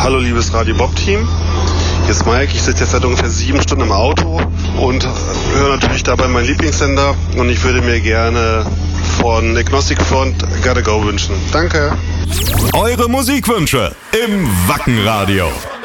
Hallo liebes Radio Bob Team, hier ist Mike, ich sitze jetzt seit ungefähr 7 Stunden im Auto und höre natürlich dabei meinen Lieblingssender und ich würde mir gerne von Agnostic Front Gotta Go wünschen. Danke. Eure Musikwünsche im Wackenradio.